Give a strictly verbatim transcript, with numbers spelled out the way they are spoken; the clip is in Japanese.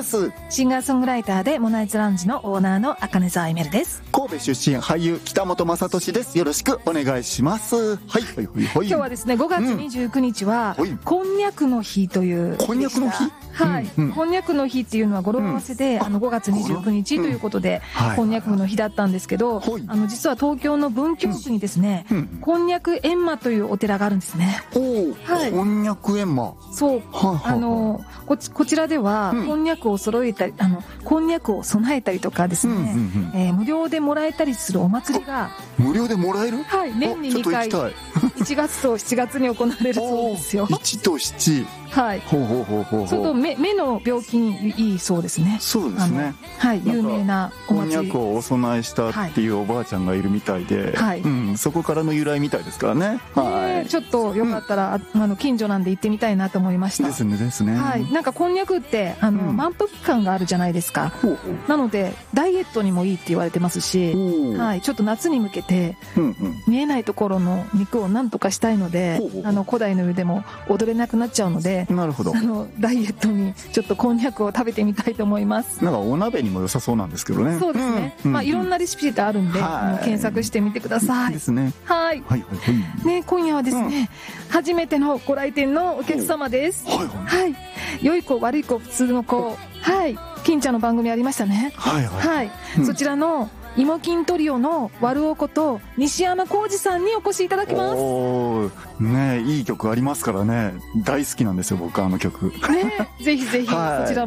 。 シンガーソングライターでモナイツラウンジのオーナーの茜沢エメルです。 神戸出身俳優北本雅俊です。よろしくお願いします。はいはいはいはい。 今日はですねごがつにじゅうくにちは、 うん、 こんにゃくの日というこんにゃくの日、 はい、うんうん、こんにゃくの日っていうのは語呂合わせで、うん、あのごがつにじゅうくにちということで、うん、こんにゃくの日だったんですけど、はい、あの実は東京の文京区にですね、うんうん、こんにゃく閻魔というお寺があるんですね。 おー、はい、こんにゃく閻魔。 そう、はあ、あのこちこちらでは、うん、こんにゃくを揃えたり、あのこんにゃくを備えたりとかですね、うんうんうん、えー、無料でもらえたりするお祭りが無料でもらえる？ はい、年ににかいいちがつとしちがつに行われるそうですよ。 いちとしち、 はい、 ほうほうほうほうほう。 ちょっと 目, 目の病気にいいそうですね。 そうですね。 はい、有名なお祭り。 こんにゃくをお供えしたっていうおばあちゃんがいるみたいで、はい、うん、そこからの由来みたいですからね。はい。 ちょっとよかったら、うん、あの近所なんで行ってみたいなと思いました。 ですねですね。 はい。なんかこんにゃくってあの、うん、満腹感があるじゃないですか。ほうほう。なのでダイエットにもいいって言われてますし、はい。ちょっと夏に向けて、うんうん、見えないところの肉をなんとかしたいので、ほうほう、あの古代の湯でも踊れなくなっちゃうので、 なるほど。 あのダイエットにちょっとこんにゃくを食べてみたいと思います。 なんかお鍋にも良さそうなんですけどね。 そうですね。うん、まあいろんなレシピがあるんで、あの検索してみてください。 ですね。 はい。はいはいはい。ね、今夜はですね、うん、初めてのご来店のお客様です。はいはい。はい。良い子悪い子普通の子。はい。金ちゃんの番組ありましたね。はいはい。はい。うん、そちらのイモキントリオのワルオこと西山浩二さんにお越しいただきます。 おー、ね、いい曲ありますからね。大好きなんですよ僕あの曲。 ね、ぜひぜひそちらも